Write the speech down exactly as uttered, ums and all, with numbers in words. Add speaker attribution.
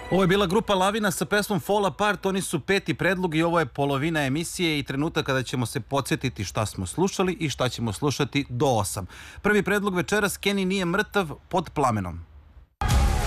Speaker 1: Ovo je bila grupa Lavina sa pesmom Fall Apart, oni su peti predlog i ovo je polovina emisije i trenutak kada ćemo se podsjetiti šta smo slušali i šta ćemo slušati do osam. Prvi predlog večeras, Kenny nije mrtav, Pod plamenom.